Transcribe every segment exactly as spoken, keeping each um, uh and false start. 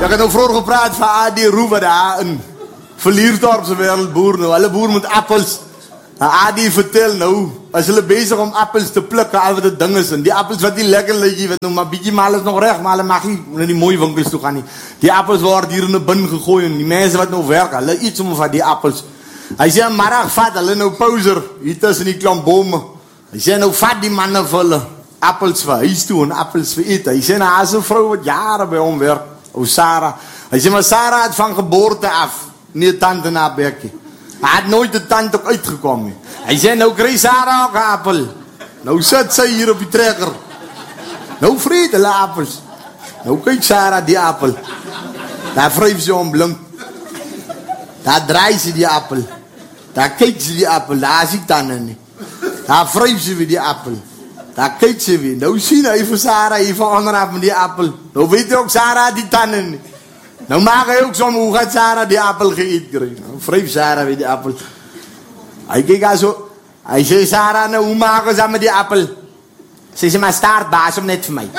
Ek het nou vroeger gepraat van A D Roewe daar in Verlierdorpse wêreldboer nou. Hulle boer met appels. A D vertel nou, as hulle bezig om appels te plukken, al wat het ding is. En die appels wat die lekker liggie, wat nou maar bietjie maar is nog reg, maar hulle mag nie na die mooie winkels toe gaan nie. Die appels word hier in 'n bin gegooi en die mense wat nou werk, hulle iets om van die appels. Hy sê middag vat hulle nou pauser hier tussen die klomp bome. Hy sê nou vat die manne vir hulle appels vir huis toe en appels vir eet. Hy sê nou as 'n vrou wat jare by hom werk, ou Sarah. Hy sê maar Sarah het van geboorte af nie 'n tand in haar bekkie. Hy het nooit de tand ook uitgekom nie. Hy sê nou kry Sarah ook 'n appel. Nou sit sy hier op die trekker. Nou vreet hulle appels. Nou kyk Sarah die appel. Daar vryf sy om blink. Daar draai sy die appel. Daar kyk sy die appel. Daar is die tande nie. Daar vryf sy weer die appel. Daar kyk sy weer. Nou sien hy vir Sarah hier van onderaf met die appel. Nou weet hy ook Sarah die tande nie. Nou maak hy ook som, hoe gaat Sarah die appel geëet kry? Nou vryf Sarah weer die appel. Hy kyk al so. Hy sê Sarah, nou hoe maak ons dan met die appel? Sy sê maar staart baas om net vir my.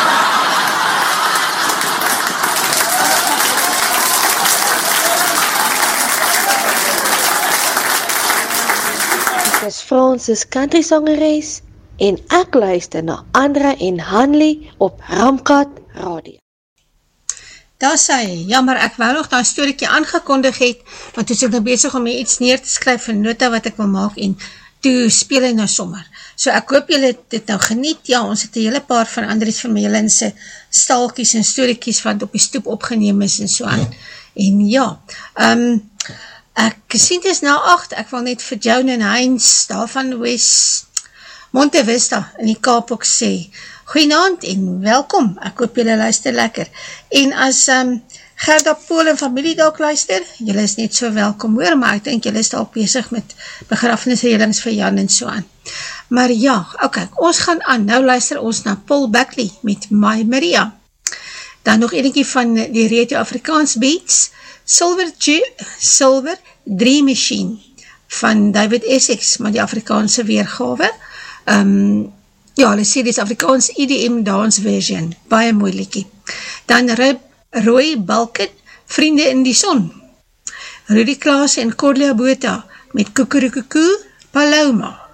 Ek is Fransis country sangeres en ek luister na Andra en Hanley op Ramkat Radio. Daar sê hy, jammer, ek wou nog daar 'n storieetjie aangekondig het, want toe is ek nou besig om iets neer te skryf vir nota wat ek wil maak en toe speel hy nou sommer. So ek hoop julle het dit nou geniet. Ja, ons het 'n hele paar van Andries Vermeulen se staaltjies en storieetjies wat op die stoep opgeneem is en so aan. En ja, um, ek sien dit is nou agt, ek wil net vir Joan en Heinz daar van West Monte Vista in die Kaap ook sê, goeienaand en welkom, ek hoop julle luister lekker. En as um, Gerda Pool en familie dalk luister, julle is net so welkom hoor, maar ek dink julle is dalk besig met begrafnisreëlings vir Jan en so aan. Maar ja, ok, ons gaan aan, nou luister ons na Paul Buckley met My Maria. Dan nog enetjie van die Radio Afrikaans Beats, Silver, G Silver Dream Machine van David Essex, maar die Afrikaanse weergawe. Um, ja, hulle sê dit is Afrikaans E D M dance version, baie mooi liedjie. Dan Roy Balkit, Vriende in die Son. Rudy Klaas en Cordelia Botha met Kukurukuku Paloma.